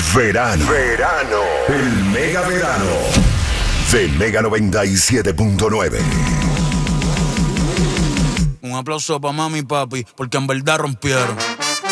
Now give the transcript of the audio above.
Verano. El mega verano de Mega 97.9. Un aplauso para mami y papi, porque en verdad rompieron.